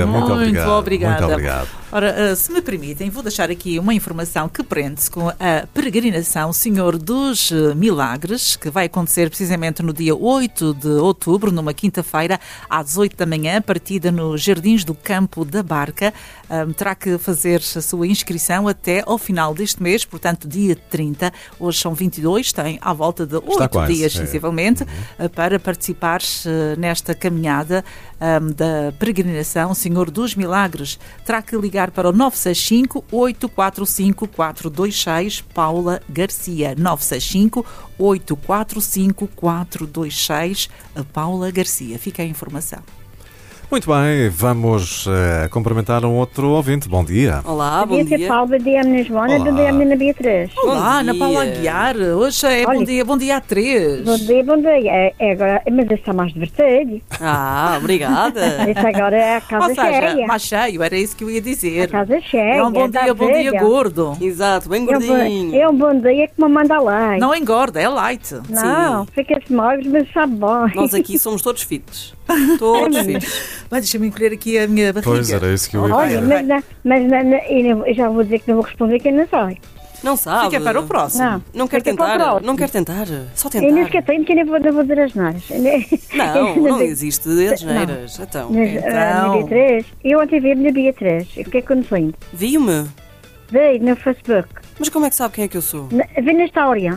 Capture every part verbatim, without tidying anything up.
Muito, muito obrigado. obrigada. Muito obrigado. Ora, se me permitem, vou deixar aqui uma informação que prende-se com a peregrinação Senhor dos Milagres, que vai acontecer precisamente no dia oito de outubro, numa quinta-feira, às oito da manhã, partida nos Jardins do Campo da Barca. Um, terá que fazer a sua inscrição até ao final deste mês, portanto, dia trinta. Hoje são vinte e dois, tem à volta de oito dias, sensivelmente, é. para participar uh, nesta caminhada um, da peregrinação Senhor dos Milagres. Terá que ligar para o nove seis cinco, oito quatro cinco, quatro dois seis, Paula Garcia. nove seis cinco, oito quatro cinco, quatro dois seis, Paula Garcia. Fica a informação. Muito bem, vamos uh, cumprimentar um outro ouvinte. Bom dia. Olá, bom dia. Bom dia, Paula, dia Ana Joana, do dia Ana Beatriz. Olá, Ana Paula Aguiar. Hoje é Olha, bom dia, bom dia a três. Bom dia, bom dia. É, é agora, mas isso está mais divertido. Ah, obrigada. Isso agora é a casa Ou seja, cheia. mais cheio, era isso que eu ia dizer. A casa cheia. É um bom dia, bom dia gordo. Exato, bem É um, gordinho. bom, é um bom dia que me manda lá. Não engorda, é light. Não, fica-se magro, mas sabe bom. Nós aqui somos todos fitos. Todos fitos. Mas deixa-me encolher aqui a minha barriga. Pois era isso que eu ia Olha, dizer. mas, na, mas na, na, eu já vou dizer que não vou responder que eu não sei. Não sabe. Fica para o próximo. Não, Não quer fica para o tentar. próximo. Não quer tentar. Só Eu nem tentar. sequer tenho, que eu nem vou, não vou dizer as neiras. Não, não existe asneiras. Então, Mas, Então. ah, na Beatriz, eu ontem vi na Beatriz. O que é que aconteceu? viu-me. Vi no Facebook. Mas como é que sabe quem é que eu sou? Na- Vi na história.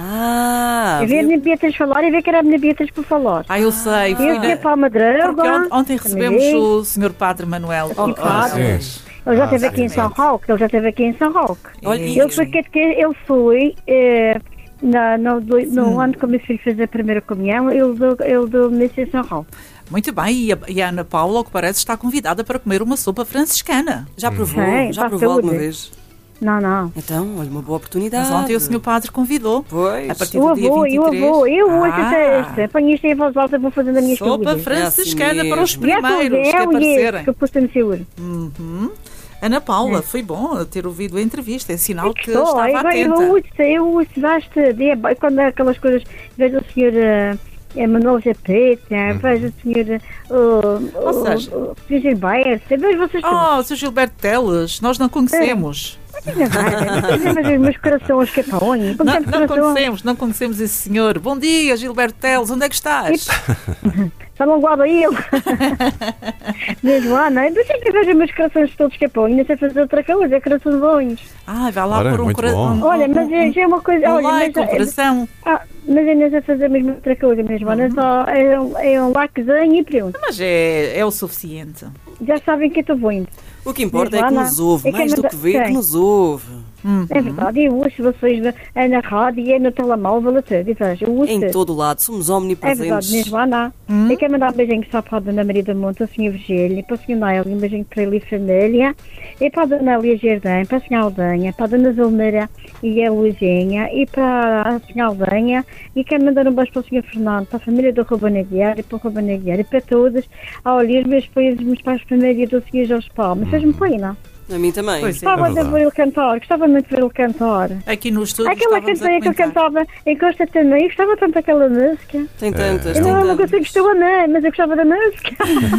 Ah, Eu vi a viu? minha Beatriz falar e vi que era a minha Beatriz por falar. Ah, eu sei. Fui Eu fui na... para a Madruga. Porque on- ontem recebemos também vi. o senhor Padre Manuel. Oh, Oh, claro. Sim. Ele já Ah, esteve aqui em São Roque. Ele já esteve aqui em São Roque. Olha, e- Ele foi, que, que- ele foi eh, na, no, do- no ano que o meu filho fez a primeira comunhão, ele deu, ele deu missa em São Roque. Muito bem, e a, e a Ana Paula, ao que parece, está convidada para comer uma sopa franciscana. já provou? Sim, já para a provou alguma saúde. vez? Não, não. Então, olha, uma boa oportunidade. Mas ontem o senhor Padre convidou. Pois. A partir Eu do dia vou, vinte e eu três. vou, eu vou, Ah, esta, ponho isto em voz alta, vou fazendo a minha sopa saúde. franciscana É assim para os mesmo. Já estou a primeiros ver, que é o que aparecerem. eu pus me seguro. Uhum. Ana Paula, foi bom ter ouvido a entrevista. É sinal que Estou, estava agora eu atenta. ouço, eu ouço bastante, quando há aquelas coisas, vejo o senhor uh, Manuel Japeta, vejo o senhor uh, Ou seja- uh, uh, senhor Gilberto, vejo vocês todos. Oh, o senhor Gilberto Teles, nós não conhecemos. Não, não, mas os meus corações que põem. Não, não conhecemos, não conhecemos esse senhor. Bom dia, Gilberto Teles, onde é que estás? Só não guarda ele. Mas lá, não é? Eu sempre vejo os meus corações todos que põem, não sei fazer outra coisa, é corações bons. Ah, vai lá Ora, por um muito coração. bom. Olha, mas é, já é uma coisa. Um Olha, like, um mas, coração. ah, mas eu não sei fazer mesmo outra coisa mesmo, olha, só é um, é um likezinho e pronto. Mas é, é o suficiente. Já sabem que eu estou indo. O que importa é que Joana, nos ouve. é que Mais do manda- que vê, que Sim. nos ouve. É verdade, eu ouço vocês na, é na rádio e é no telemóvel, a tudo, e vejo, eu ouço. Em todo lado. Somos É omnipresentes. verdade, mesmo, Ana. Eu quero mandar um beijinho só para a Dona Maria da Monte, ao senhor Virgílio, para o senhor Nail, um beijinho para ele e família, e para a Dona Elia Jardim, para a senhora Aldanha, para a Dona Zulmeira e a Luizinha, e para a senhora Aldanha, e quero mandar um beijo para o senhor Fernando, para a família do Ruben Aguiar e para o Ruben Aguiar, e para todos. Olha, os meus pais, os meus pais, família do senhor Jorge Palma, fez-me pena. A mim também. Pois é. Gostava de verdade. ver ele cantar, gostava muito de ver ele cantar. Aqui no estúdio Aquela estávamos a canção que ele comentar. cantava em Costa também, eu gostava tanto daquela música. Tem tantas, Eu tem não, não tantas. consigo estou a amar, mas eu gostava da música.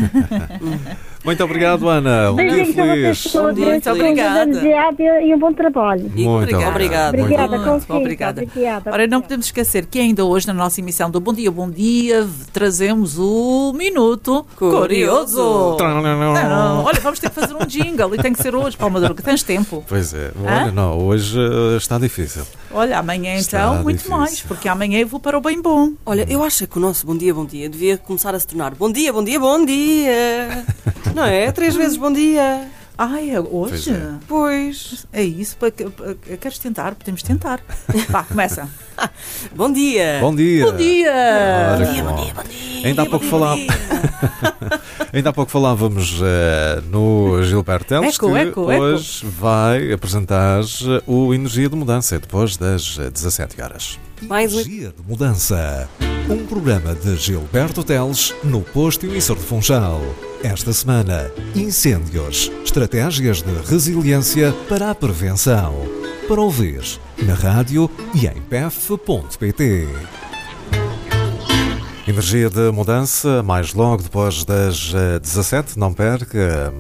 Muito obrigado, Ana. Um dia Beijinhos a vocês feliz. todos, Muito com obrigada. amizade e um bom trabalho. E Muito obrigada. obrigado. Obrigada, Muito com licença, obrigada. obrigada. Ora, não podemos esquecer que ainda hoje na nossa emissão do Bom Dia, Bom Dia, trazemos o Minuto Curioso. Curioso. Não, não. Olha, vamos ter que fazer um jingle e tem que ser hoje, Paulo Madruga. Tens tempo? Pois é. Olha, Hã? não, hoje eh, está difícil. Olha, amanhã Está então, muito difícil. mais, porque amanhã eu vou para o Bem Bom. Olha, eu acho que o nosso Bom Dia, Bom Dia devia começar a se tornar Bom Dia, Bom Dia, Bom Dia. Não é? Três vezes Bom Dia. Ai, é Pois hoje? é. Pois. É isso, para que- para- queres tentar? Podemos tentar. Vá, começa. Bom dia. Bom dia. Bom dia! Ora, Bom dia, que bom bom. dia, bom dia. Ainda há pouco falava- Ainda há pouco falávamos eh, no Gilberto Teles, Eco, que eco, eco. hoje vai apresentar eh, o Energia de Mudança, depois das eh, dezassete horas. Mais um. Energia de Mudança. Um programa de Gilberto Teles no posto emissor de Funchal. Esta semana, incêndios, estratégias de resiliência para a prevenção. Para ouvir na rádio e em p f ponto p t. Energia de Mudança, mais logo depois das eh, dezassete, não perca.